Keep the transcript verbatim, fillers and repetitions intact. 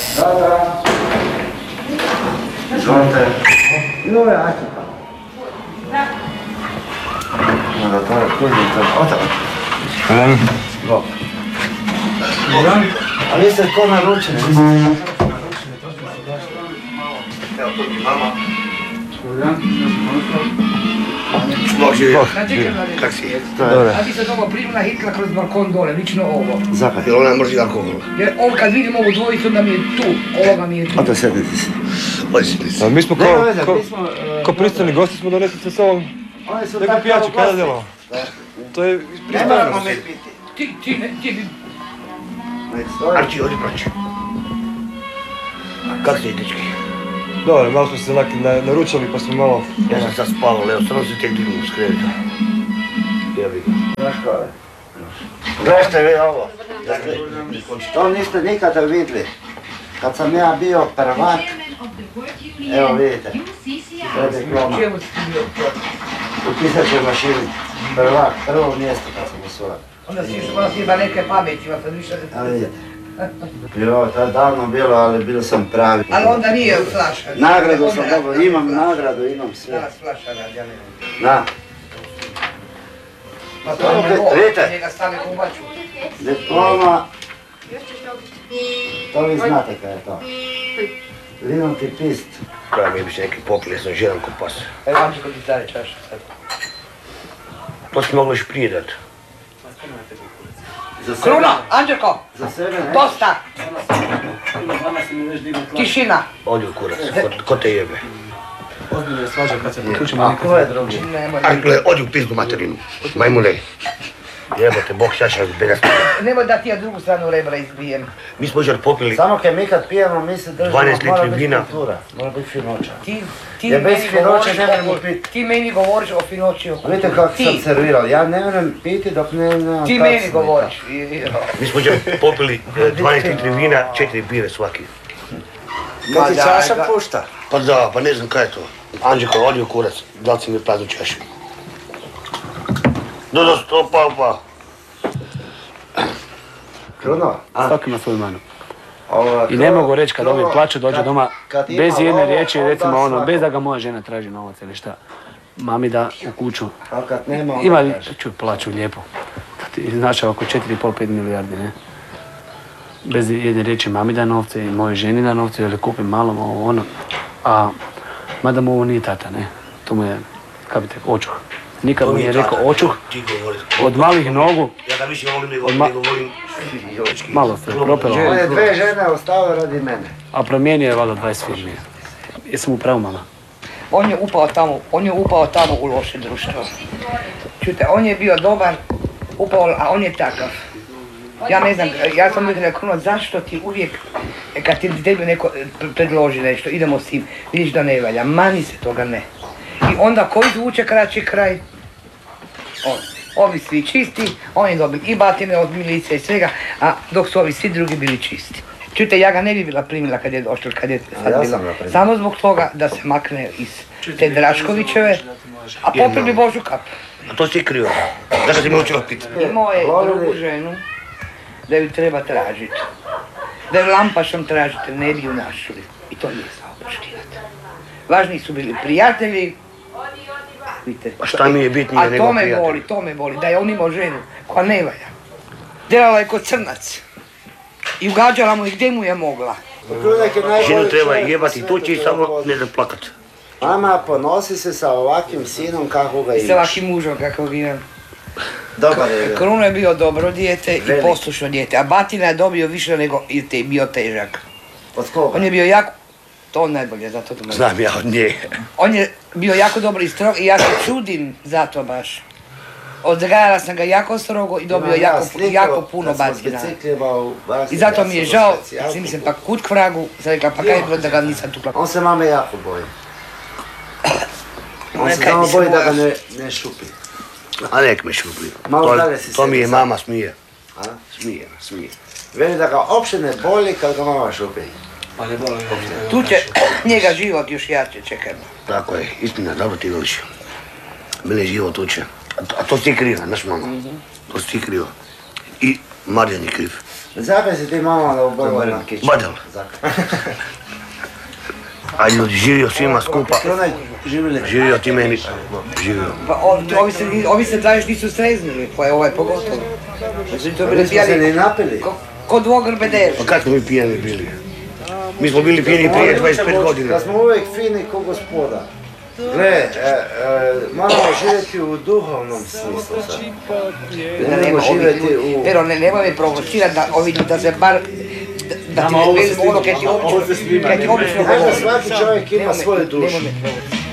Da, da. Izvolite. Ovo je Akita. Da, to je kužnica. Otak. Hvala. Bok. A vi ste ko naručeni? Vi ste naručeni, to smo se došli. Evo, tu mi mama. Hvala. Bok živio. Kak si? Dobre. A ti se dobro primila hitla kroz balkon dole, lično ovo. Zakaj? Jer ona mrzi alkohol. Jer on kad vidim ovu dvojicu, onda mi je tu, ovoga mi je tu. Oto sedite se. Odi si se. Mi smo ko pristani gosti smo donesli se s ovom neku pijaču, kada djelamo? To je Ne moramo me piti. Ti, ti, ne, ti bi... Arči, odi proći. Kak si, dečki? Dobro, malo smo se onak naručali pa smo malo... Ja sam sad spavao, Leo, stvarno si tek dignu s kreveta. Ja vidim. Znaš ko je? Gledajte vi ovo. To niste nikada vidjeli. Kad sam ja bio prvak, evo vidite, to je diploma. U pisaćoj mašini, prvak, prvo mjesto kad sam osvojio. Onda si još malo ima neke pameti, ima sad više... A vidite. Jo, to je davno bilo, ali bio sam pravi. Ali onda nije flaša. Nagradu sam dobro, imam nagradu, imam sve. Danas flaša radi, ja ne znam. Da. Pa to je ovo, Vidite? njega stane u baču. Diploma, to vi znate kaj je to. Linuti pist. Koja mi bi se neki popili, ja sam želan ko pas. Evo Anđeko ti daje čašu sad. To si moglo još prije dati. Kruna, Anđeko! Za sebe ne? Dosta! Tišina! Odi u kurac, ko, ko te jebe. Ozbiljno je svađa kad se potučemo. A ko je drugi? Aj, gle, odi u pizdu materinu. Majmune. Jebote, Bog šaša zbega spika. Nemoj da ti ja drugu stranu rebra izbijem. Mi smo jučer popili Samo kaj mi kad pijemo, mi se držimo, dvanaest mora litri biti vina. kultura, mora biti finoća. Ti, ti Jer bez meni finoće govoriš ne možemo o, piti. ti meni govoriš o finoći. Vidite kako Ti. sam serviral, ja ne moram piti dok ne... ne Ti meni govoriš. I- i- Mi smo jučer popili eh, dvanaest litri vina, četiri pive svaki. Kad ti Ma čaša daj, pušta? Pa da, pa ne znam kaj je to. Anđeko, odi u kurac, da li si mi praznu čašu. Do, do, stop, pa, pa. Kruno? Svaki ima svoju manu. Ova, I ne mogu reći kad Kruno, ovi plaću dođe kad- doma kad ima bez jedne ovo, riječi, onda recimo ono, svako. bez da ga moja žena traži novac ili šta. Mami da u kuću. A kad nema onda Ima, kaže. čuj, plaću lijepo. Ti Znači oko četiri i pol do pet milijardi, ne? Bez jedne riječi mami da novce i moje ženi da novce ili kupim malo ovo ono. A mada mu ovo nije tata, ne? To mu je, kako bi te, očuh. Nikad mu nije rekao očuh. Ti govori. Od malih nogu, Ja ga više volim nego, Od ma- nego volim Jočki. malo se propelo, Moje dve žene ostave radi mene. a promijenio je valjda dvadeset firmi. Jesam u pravu, mama? On je upao tamo, on je upao tamo u loše društvo. Čujte, on je bio dobar, upao, a on je takav. Ja ne znam, ja sam uvijek rekao, zašto ti uvijek, e, kad ti tebi neko pr- predloži nešto, idemo s tim, vidiš da ne valja, mani se toga ne. I onda koji izvuče kraći kraj? On. Ovi svi čisti, oni dobili i batine od milicije i svega, a dok su ovi svi drugi bili čisti. Čujte, ja ga ne bi bila primila kad je došao, kad je sad ja bila. sam ga primila. Samo zbog toga da se makne iz te Draškovićeve, a popio bi Božu kap. A to si krio. Zašto si me učila piti? Imao je Volili- drugu ženu da ju treba tražiti. Da ju lampašom tražite, ne bi ju našli. I to nije znao poštivati. Važni su bili prijatelji. Vidite. A šta mi je bitnije A nego to me prijatelj? boli, to me boli, da je on imao ženu koja ne valja. Delala je kod crnac. I ugađala mu i gdje mu je mogla. Krunek je najbolji Ženu treba čovjek na jebati svijetu, tući i to samo poznaš. ne da plakat. Mama, ponosi se sa ovakvim sinom kako ga I sa imaš. ovakvim mužom kakvog imam. Dobar je. Kruno je bio dobro dijete i Veliki. poslušno dijete, a Batina je dobio više nego i te bio težak. Od koga? On je bio jako, to najbolje, zato to najbolje. Znam ja od nje. On je bio jako dobar i strog i ja se čudim za to baš. Odgajala sam ga jako strogo i dobio Imam ja jako, sliku jako puno kad smo s batina. biciklima u Basni, I zato ja mi je sam žao, u specijalku. si mislim pa kut k vragu, sad rekao pa kaj je bilo da ga nisam tukla. On se mame jako boji. On Ne, se kaj samo bi se boji da ga bojaš? ne, ne šupi. A nek me šupi. Malo To, dalje si to mi sjedi je sad. mama smije. A? Smije, smije. Veli da ga uopće ne boli kad ga mama šupi. Pa ne boli uopšte. Tu će njega život još jače čekamo. Tako je, istina, dobro ti veliš. Mene život uče. A to, a to si ti kriva, naš mama. To si ti kriva. I Marijan je kriv. Zakaj si ti mama da ubojila na kiču? Badal. A ljudi, živio svima skupa. Onaj živjeli. Živio ti meni. Živio. Pa ovi, ovi, se, ovi se tražiš nisu streznili, pa je ovaj pogotovo. Znači to bili Nismo se ni pijani napili. ko, ko dvogrbe dež. Pa kad smo mi pijani bili? Mi smo bili pijani prije dvadeset pet godina. Da smo uvijek fini ko gospoda. Gle, e, e, moramo živjeti u duhovnom smislu sad. Ne moramo živjeti u... Pero ne, nema me provocirati da, ovi, da se bar... Da, da ti ne velim ono kaj ti obično... Kaj ti obično Znaš da govori. svaki čovjek ima Nemoj me- svoju dušu. nemoj me provocirati.